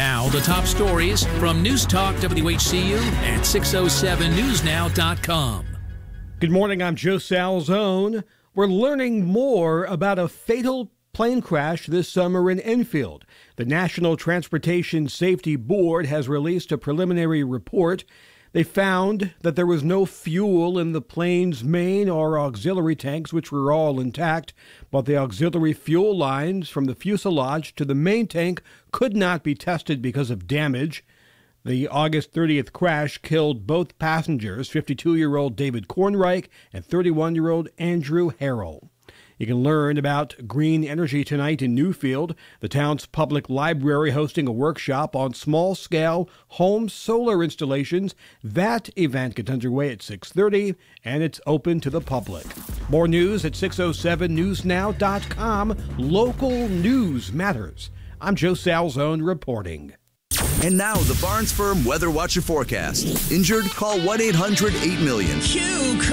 Now, the top stories from News Talk WHCU and 607newsnow.com. Good morning, I'm Joe Salzone. We're learning more about a fatal plane crash this summer in Enfield. The National Transportation Safety Board has released a preliminary report. They found that there was no fuel in the plane's main or auxiliary tanks, which were all intact, but the auxiliary fuel lines from the fuselage to the main tank could not be tested because of damage. The August 30th crash killed both passengers, 52-year-old David Kornreich and 31-year-old Andrew Harrell. You can learn about green energy tonight in Newfield. The town's public library hosting a workshop on small-scale home solar installations. That event gets underway at 6:30, and it's open to the public. More news at 607newsnow.com. Local news matters. I'm Joe Salzone reporting. And now the Barnes Firm Weather Watcher forecast. Injured? Call 1-800-8-million.